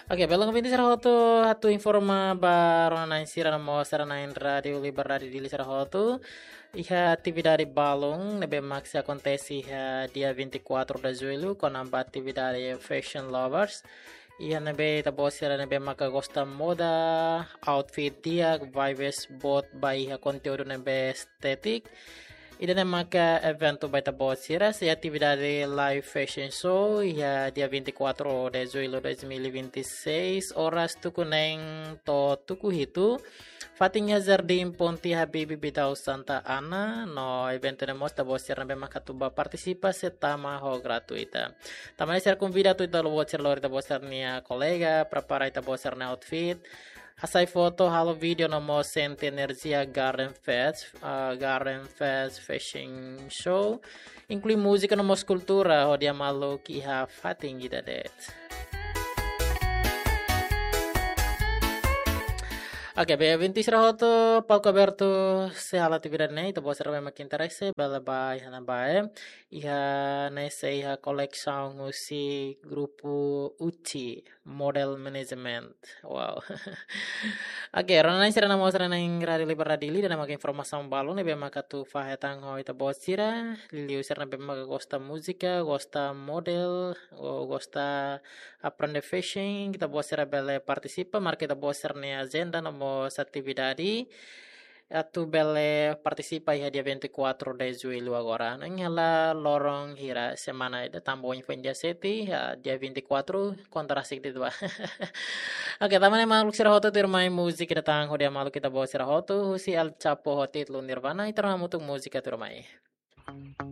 Oke, belum pintu sarah hotu hatu informa baru nain sira mo sara nain radio liberari di sarah hotu. Iha atividade balong nebe maxi acontece iha dia 24 de julho com a atividade Fashion Lovers. Iha nebe tabo sira nebe maka gosta moda outfit dia vibes bot by iha conteúdo nebe estetik. Ida na maka evento by tabo sira sa atividade live fashion show ya dia 24 de julho 2026 oras tuku neng to tuku hitu Fating Jardim Ponti Habibi Bidau Santa Ana no evento na mos tabo sira na maka tuba participa se tama ho gratuita. Tamane sira convida tu ita lo watcher lori tabo sira nia kolega preparai tabo sira na outfit. Asai foto halo video nomo Sente Energia Garden Fest Fashion Show. Inclui música nomo scultura o dia malu kiha fating gida det. Oke, be 20 serahoto palco aberto se hala atividade nei to bosa rame makin interesse bela bai hana bai iha nei se iha koleksão musik grupo Uchi model management. Wow. Oke, rana nei sira namo sira nei gradi liberadili dan makin informasi balon ne be makatu fahetang ho ita bosira liliu sira be maka gosta musika, gosta model, o gosta aprende fishing, kita bosira bele participa, mar kita bosira ne agenda namo atividade atu bele participa ya dia 24 de julho agora nang ela lorong hira semana ida tambo infandia seti ya dia 24 kontra sikti dua. Oke, tamane maluk sira hoto tirmai musik datang hodia maluk kita bawa sira hoto husi al chapo hotit lu nirvana itra mutuk musik tirmai.